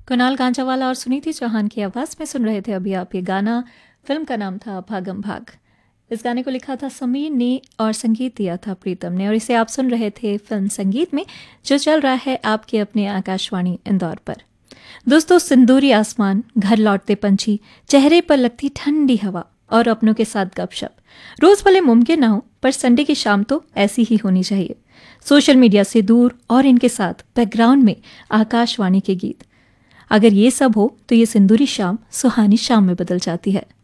कुणाल कांचावाला और सुनीति चौहान की आवाज़ में सुन रहे थे अभी आप ये गाना। फिल्म का नाम था भागम भाग। इस गाने को लिखा था समीर ने और संगीत दिया था प्रीतम ने, और इसे आप सुन रहे थे फिल्म संगीत में, जो चल रहा है आपके अपने आकाशवाणी इंदौर पर। दोस्तों, सिंदूरी आसमान, घर लौटते पंछी, चेहरे पर लगती ठंडी हवा और अपनों के साथ गपशप, रोज भले मुमकिन ना हो, पर संडे की शाम तो ऐसी ही होनी चाहिए। सोशल मीडिया से दूर और इनके साथ बैकग्राउंड में आकाशवाणी के गीत। अगर ये सब हो तो ये सिंदूरी शाम सुहानी शाम में बदल जाती है।